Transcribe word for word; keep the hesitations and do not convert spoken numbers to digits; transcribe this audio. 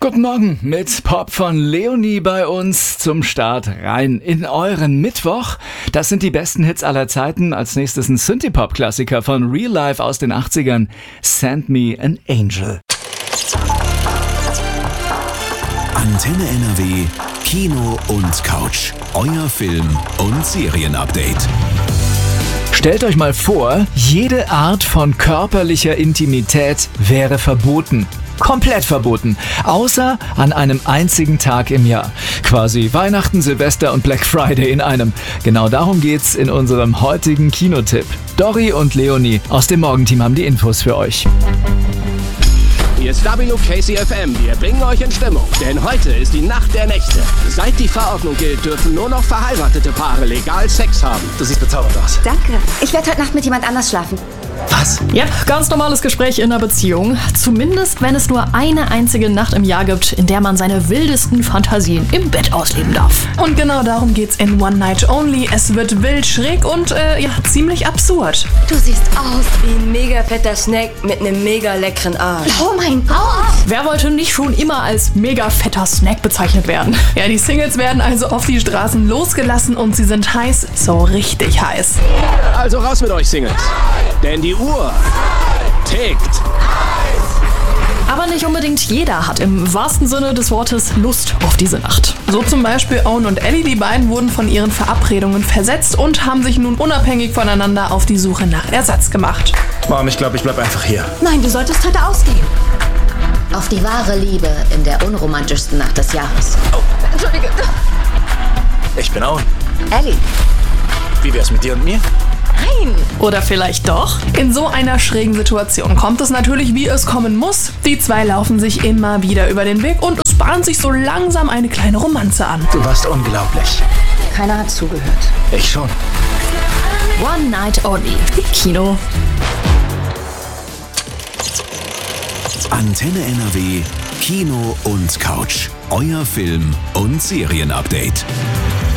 Guten Morgen mit Pop von Leonie bei uns zum Start rein in euren Mittwoch. Das sind die besten Hits aller Zeiten. Als nächstes ein Synthie-Pop-Klassiker von Real Life aus den achtzigern. Send Me an Angel. Antenne N R W, Kino und Couch. Euer Film- und Serienupdate. Stellt euch mal vor, jede Art von körperlicher Intimität wäre verboten. Komplett verboten. Außer an einem einzigen Tag im Jahr. Quasi Weihnachten, Silvester und Black Friday in einem. Genau darum geht's in unserem heutigen Kinotipp. Dori und Leonie aus dem Morgenteam haben die Infos für euch. Hier ist W K C F M, wir bringen euch in Stimmung. Denn heute ist die Nacht der Nächte. Seit die Verordnung gilt, dürfen nur noch verheiratete Paare legal Sex haben. Du siehst bezaubernd aus. Danke. Ich werde heute Nacht mit jemand anders schlafen. Was? Ja, ganz normales Gespräch in einer Beziehung. Zumindest, wenn es nur eine einzige Nacht im Jahr gibt, in der man seine wildesten Fantasien im Bett ausleben darf. Und genau darum geht's in One Night Only. Es wird wild, schräg und, äh, ja, ziemlich absurd. Du siehst aus wie ein mega fetter Snack mit einem mega leckeren Arsch. Oh mein Gott! Wer wollte nicht schon immer als mega fetter Snack bezeichnet werden? Ja, die Singles werden also auf die Straßen losgelassen und sie sind heiß, so richtig heiß. Also raus mit euch, Singles. Denn die Uhr tickt. Aber nicht unbedingt jeder hat im wahrsten Sinne des Wortes Lust auf diese Nacht. So zum Beispiel Owen und Ellie, die beiden wurden von ihren Verabredungen versetzt und haben sich nun unabhängig voneinander auf die Suche nach Ersatz gemacht. Mom, ich glaube, ich bleib einfach hier. Nein, du solltest heute ausgehen. Auf die wahre Liebe in der unromantischsten Nacht des Jahres. Oh. Entschuldige. Ich bin Owen. Ellie. Wie wär's mit dir und mir? Nein. Oder vielleicht doch? In so einer schrägen Situation kommt es natürlich, wie es kommen muss. Die zwei laufen sich immer wieder über den Weg und es bahnt sich so langsam eine kleine Romanze an. Du warst unglaublich. Keiner hat zugehört. Ich schon. One Night Only. Kino. Antenne N R W, Kino und Couch. Euer Film- und Serienupdate.